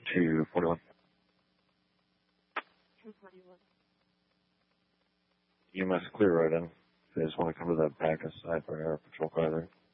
241. 241. EMS clear right in. They just want to come to that back side for our patrol car there.